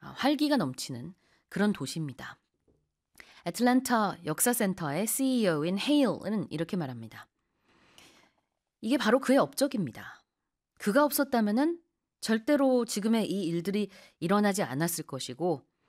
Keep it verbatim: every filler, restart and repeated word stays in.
아, 활기가 넘치는 그런 도시입니다. 애틀랜타 역사센터의 씨이오인 헤일은 이렇게 말합니다. 이게 바로 그의 업적입니다. 그가 없었다면은 절대로 지금의 이 일들이 일어나지 않았을 것이고